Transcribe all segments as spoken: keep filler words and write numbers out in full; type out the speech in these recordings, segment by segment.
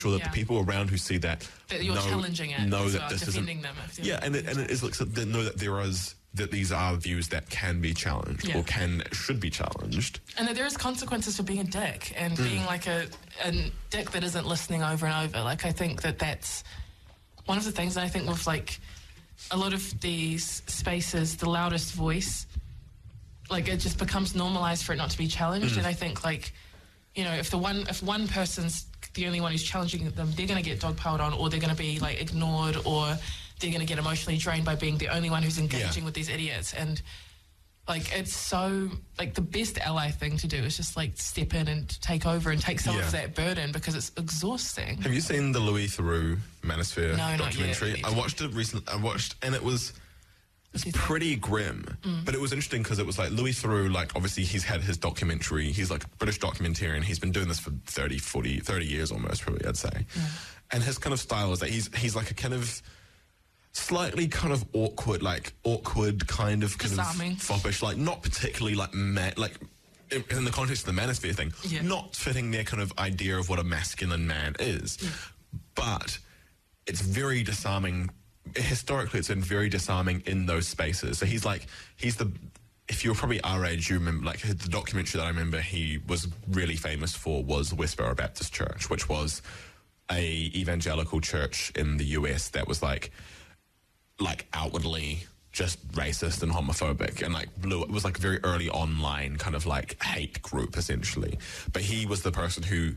sure that Yeah. the people around who see that, That you're know, challenging it know as that well, this defending isn't, them. If they're- yeah, and it, and it is like so they know that there is that these are views that can be challenged Yeah. or can should be challenged. And that there is consequences for being a dick and Mm. being like a, a dick that isn't listening over and over. Like, I think that that's one of the things that I think with, like, a lot of these spaces, the loudest voice, like, it just becomes normalized for it not to be challenged. Mm. And I think, like, you know, if the one, if one person's the only one who's challenging them, they're going to get dogpiled on, or they're going to be, like, ignored, or they're going to get emotionally drained by being the only one who's engaging Yeah. with these idiots. And, like, it's so, like, the best ally thing to do is just, like, step in and take over and take some Yeah. of that burden, because it's exhausting. Have you seen the Louis Theroux Manosphere No, not yet. documentary? Me I too. watched it recently. I watched, and it was it's What do you think? pretty grim. Mm. But it was interesting because it was like Louis Theroux, like, obviously he's had his documentary. He's like a British documentarian. He's been doing this for thirty, forty, thirty years almost, probably, I'd say. And his kind of style is that he's he's like a kind of slightly kind of awkward, like awkward kind of kind Disarming. of foppish, like not particularly like ma- like in, in the context of the manosphere thing, Yeah. not fitting their kind of idea of what a masculine man is. But it's very disarming. Historically, it's been very disarming in those spaces. So he's like, he's the, if you're probably our age, you remember, like, the documentary that I remember he was really famous for was Westboro Baptist Church, which was a evangelical church in the U S that was like, like outwardly just racist and homophobic and like blue. It was like a very early online kind of like hate group essentially. But he was the person who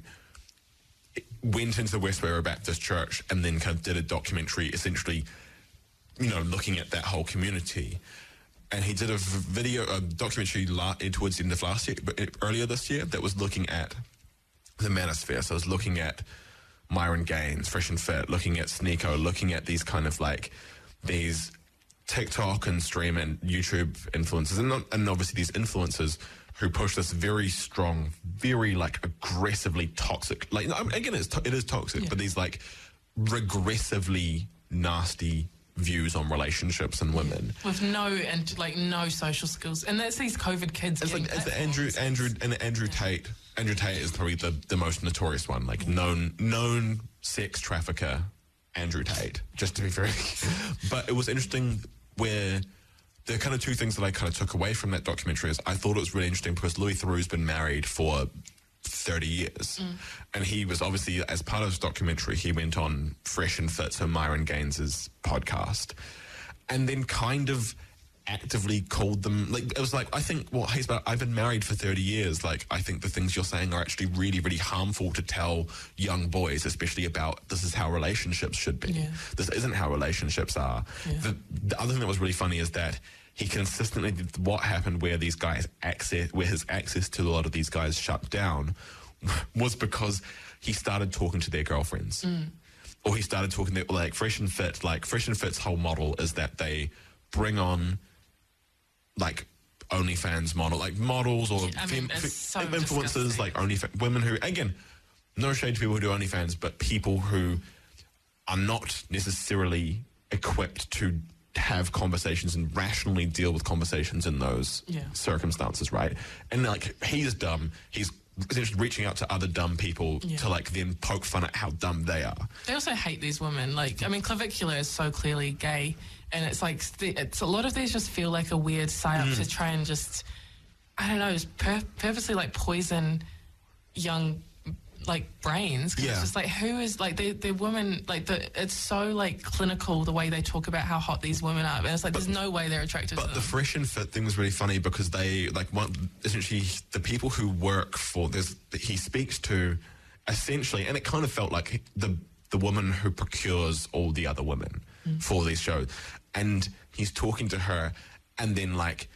went into the Westboro Baptist Church and then kind of did a documentary essentially, you know, looking at that whole community. And he did a v- video, a documentary la- towards the end of last year, but earlier this year, that was looking at the manosphere. So it was looking at Myron Gaines, Fresh and Fit, looking at Sneeko, looking at these kind of like, these TikTok and stream and YouTube influencers, and, not, and obviously these influencers who push this very strong, very like aggressively toxic, like again, it's to- it is toxic, Yeah. but these like regressively nasty views on relationships and women. With no, and like no social skills. And that's these COVID kids. It's getting like it's the Andrew platforms. Andrew and Andrew Tate. Andrew Tate is probably the, the most notorious one, like known known sex trafficker, Andrew Tate. Just to be very, but it was interesting where the kind of two things that I kind of took away from that documentary is I thought it was really interesting because Louis Theroux's been married for thirty years, and he was obviously, as part of his documentary, he went on Fresh and Fit, so Myron Gaines's podcast, and then kind of actively called them, like, it was like, I think what he's about, I've been married for thirty years, like, I think the things you're saying are actually really, really harmful to tell young boys, especially about this is how relationships should be. Yeah. This isn't how relationships are. Yeah. The, the other thing that was really funny is that he consistently did what happened where these guys access, where his access to a lot of these guys shut down was because he started talking to their girlfriends. Or he started talking to, like, Fresh and Fit, like, Fresh and Fit's whole model is that they bring on, like, OnlyFans model, like models or I mean, fem- it's fe- so influencers, disgusting. like OnlyFans, women who, again, no shade to people who do OnlyFans, but people who are not necessarily equipped to have conversations and rationally deal with conversations in those Yeah. circumstances, right? And like, he's dumb. He's essentially reaching out to other dumb people Yeah. to like then poke fun at how dumb they are. They also hate these women. Like, I mean, Clavicula is so clearly gay, and it's like th- it's a lot of these just feel like a weird psyop Mm. to try and just, I don't know, just pur- purposely like poison young like brains. 'Cause Yeah. It's just like, who is like the the women, like the it's so like clinical the way they talk about how hot these women are, and it's like there's no way they're attracted to But the them. Fresh and Fit thing was really funny because they, like, one, essentially, the people who work for this, he speaks to, essentially, and it kind of felt like the the woman who procures all the other women for these shows. And he's talking to her, and then, like,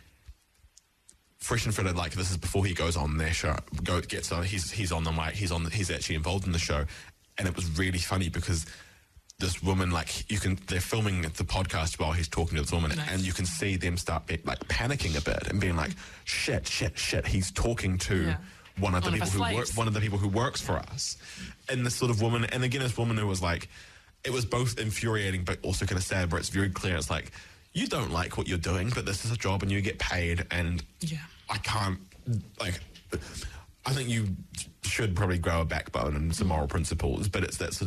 Fresh and Fit are like, this is before he goes on their show, go gets on, he's he's on the mic, he's on, he's actually involved in the show. And it was really funny because this woman, like, you can, they're filming the podcast while he's talking to this woman, Nice. and you can see them start be, like panicking a bit and being like, shit, shit, shit. He's talking to Yeah. one of the One of people our who work, slaves. one of the people who works for us. And this sort of woman, and again, this woman who was like, it was both infuriating but also kind of sad, where it's very clear. It's like, you don't like what you're doing, but this is a job and you get paid, and Yeah. I can't, like, I think you should probably grow a backbone and some moral principles, but it's that sort of